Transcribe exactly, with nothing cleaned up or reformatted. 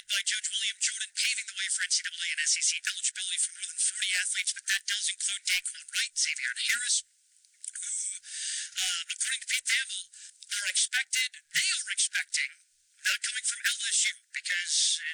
led by Judge William Jordan, paving the way for N C double A and S E C eligibility for more than forty athletes, but that does include Daquan Wright, Xavier Harris, who, uh, according to Pete Thamel, are expected, they are expecting, not coming from L S U, because